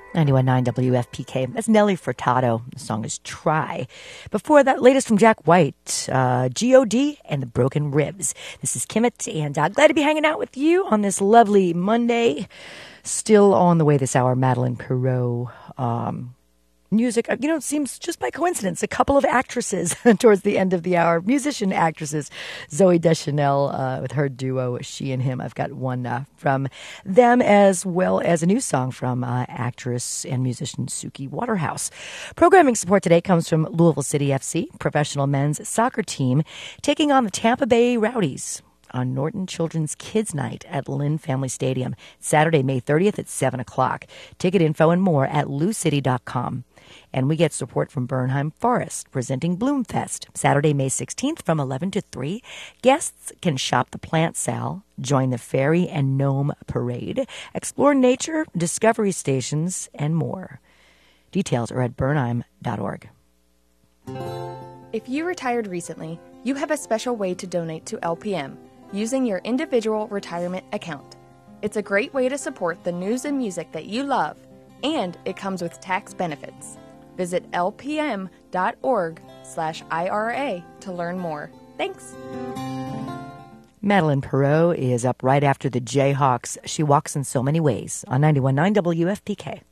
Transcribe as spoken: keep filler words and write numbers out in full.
ninety-one point nine W F P K. That's Nelly Furtado. The song is Try. Before that, latest from Jack White, uh, G O D and the Broken Ribs. This is Kimmit, and uh, glad to be hanging out with you on this lovely Monday. Still on the way this hour, Madeline Perot. Um, music, you know, it seems just by coincidence, a couple of actresses towards the end of the hour, musician actresses, Zoe Deschanel uh, with her duo, She and Him. I've got one uh, from them, as well as a new song from uh, actress and musician Suki Waterhouse. Programming support today comes from Louisville City F C, professional men's soccer team, taking on the Tampa Bay Rowdies on Norton Children's Kids Night at Lynn Family Stadium, Saturday, May thirtieth at seven o'clock. Ticket info and more at lou city dot com. And we get support from Bernheim Forest, presenting Bloomfest, Saturday, May sixteenth from eleven to three. Guests can shop the plant sale, join the fairy and gnome parade, explore nature, discovery stations, and more. Details are at bernheim dot org. If you retired recently, you have a special way to donate to L P M using your individual retirement account. It's a great way to support the news and music that you love, and it comes with tax benefits. Visit L P M dot org slash I R A to learn more. Thanks. Madeline Perot is up right after the Jayhawks. She walks in so many ways on ninety-one point nine W F P K.